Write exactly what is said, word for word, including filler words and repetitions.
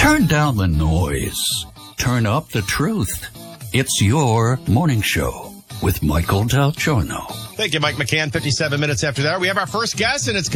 Turn down the noise. Turn up the truth. It's your morning show with Michael Del Giorno. Thank you, Mike McCann. fifty-seven minutes after that, we have our first guest, and it's